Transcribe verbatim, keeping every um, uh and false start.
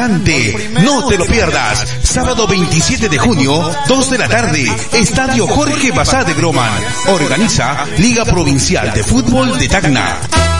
instante. No te lo pierdas. Sábado veintisiete de junio, dos de la tarde, Estadio Jorge Bassá de Groman. Organiza Liga Provincial de Fútbol de Tacna.